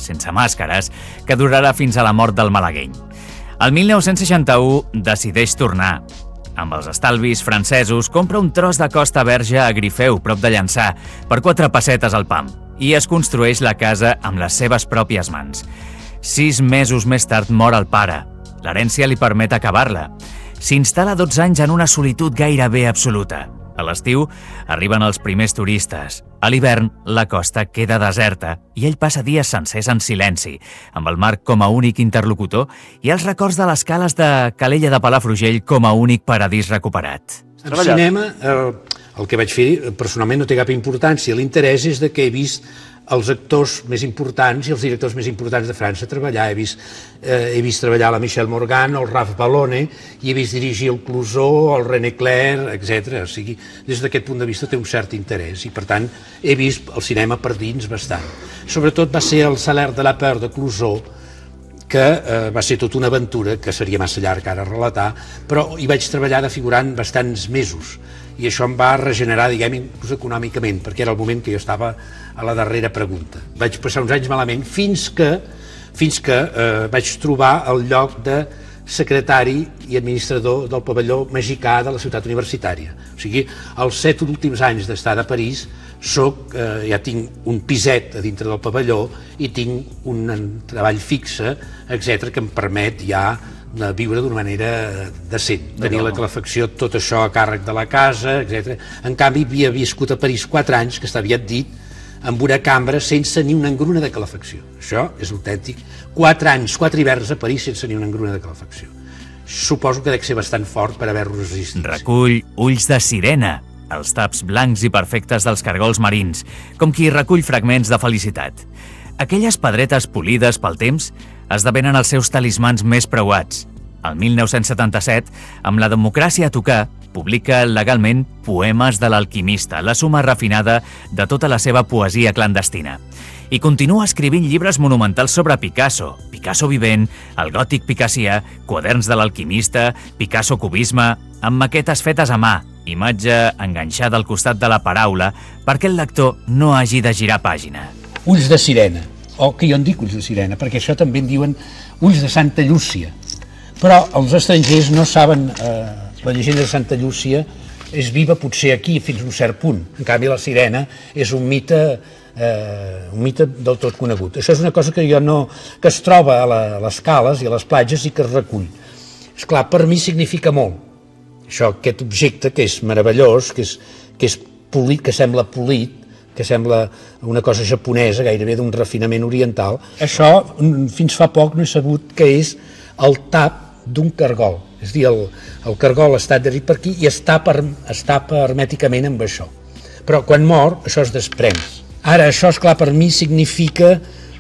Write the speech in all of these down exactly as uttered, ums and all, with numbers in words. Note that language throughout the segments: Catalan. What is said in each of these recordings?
sense màscares, que durarà fins a la mort del malagueny. El mil nou-cents seixanta-u decideix tornar. Amb els estalvis francesos, compra un tros de costa verge a Grifeu, prop de Llançà, per quatre pessetes al pam, i es construeix la casa amb les seves pròpies mans. Sis mesos més tard mor el pare. L'herència li permet acabar-la. S'instal·la dotze anys en una solitud gairebé absoluta. A l'estiu arriben els primers turistes. A l'hivern, la costa queda deserta i ell passa dies sencers en silenci, amb el mar com a únic interlocutor i els records de les cales de Calella de Palafrugell com a únic paradís recuperat. El cinema, el, el que vaig fer personalment no té cap importància. L'interès és de que he vist els actors més importants i els directors més importants de França treballar. He vist, eh, he vist treballar la Michel Morgan, el Ralph Ballone, i he vist dirigir el Clouseau, el René Clair, etcètera. O sigui, des d'aquest punt de vista té un cert interès i, per tant, he vist el cinema per dins bastant. Sobretot va ser el Salaire de la peur de Clouseau, que eh, va ser tota una aventura, que seria massa llarg ara relatar, però hi vaig treballar de figurant bastants mesos, i això em va regenerar, diguem, inclús econòmicament, perquè era el moment que jo estava a la darrera pregunta. Vaig passar uns anys malament fins que, fins que eh, vaig trobar el lloc de secretari i administrador del pavelló mexicà de la ciutat universitària. O sigui, els set últims anys d'estar a París, soc, eh, ja tinc un piset a dintre del pavelló i tinc un treball fixe, etcètera, que em permet ja de viure d'una manera decent, tenir la calefacció, tot això a càrrec de la casa, etcètera. En canvi, havia viscut a París quatre anys, que està aviat dit, amb una cambra sense ni una engruna de calefacció. Això és autèntic. Quatre anys, quatre hiverns a París sense ni una engruna de calefacció. Suposo que dec ser bastant fort per haver-ho resistit. Recull ulls de sirena, els taps blancs i perfectes dels cargols marins, com qui recull fragments de felicitat. Aquelles pedretes polides pel temps esdevenen els seus talismans més preuats. El mil nou-cents setanta-set, amb la democràcia a tocar, publica legalment Poemes de l'alquimista, la suma refinada de tota la seva poesia clandestina. I continua escrivint llibres monumentals sobre Picasso, Picasso vivent, el gòtic picassià, quaderns de l'alquimista, Picasso cubisme, amb maquetes fetes a mà, imatge enganxada al costat de la paraula perquè el lector no hagi de girar pàgina. Ulls de sirena, o que jo en dic ulls de sirena, perquè això també en diuen ulls de Santa Llúcia. Però els estrangers no saben, eh, la llegenda de Santa Llúcia és viva potser aquí fins a un cert punt. En canvi, la sirena és un mite, eh, un mite del tot conegut. Això és una cosa que jo no, que es troba a, la, a les cales i a les platges i que es recull. Esclar, per mi significa molt. Això, aquest objecte que és meravellós, que és, que és polit, que sembla polit, que sembla una cosa japonesa, gairebé d'un refinament oriental. Això, fins fa poc, no he sabut que és el tap d'un cargol. És a dir, el, el cargol està adherit per aquí i es tapa, es tapa hermèticament amb això. Però quan mor, això es desprèn. Ara, això, esclar, per mi significa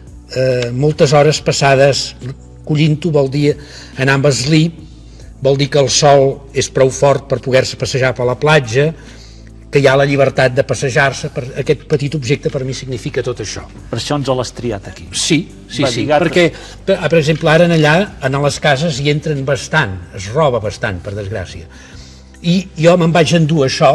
eh, moltes hores passades collint-ho, vol dir anar amb eslip, vol dir que el sol és prou fort per poder-se passejar per la platja, que hi ha la llibertat de passejar-se. Per aquest petit objecte per mi significa tot això. Per això ens l'has triat aquí. Sí, sí, sí, perquè, per, per exemple, ara en allà, en les cases hi entren bastant, es roba bastant, per desgràcia. I jo me'n vaig endur això,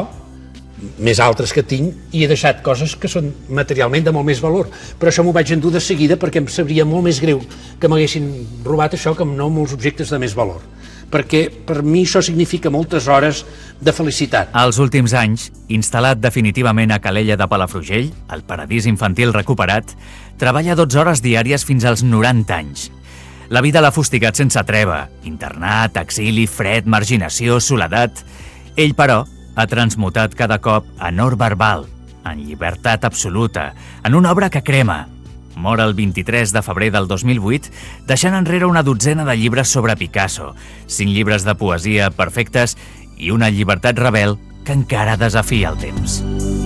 més altres que tinc, i he deixat coses que són materialment de molt més valor. Però això m'ho vaig endur de seguida perquè em sabria molt més greu que m'haguessin robat això que no molts objectes de més valor. Perquè per mi això significa moltes hores de felicitat. Als últims anys, instal·lat definitivament a Calella de Palafrugell, el paradís infantil recuperat, treballa dotze hores diàries fins als noranta anys. La vida l'ha fustigat sense treva, internat, exili, fred, marginació, soledat. Ell, però, ha transmutat cada cop en or verbal, en llibertat absoluta, en una obra que crema. Mor el vint-i-tres de febrer del dos mil vuit, deixant enrere una dotzena de llibres sobre Picasso, cinc llibres de poesia perfectes i una llibertat rebel que encara desafia el temps.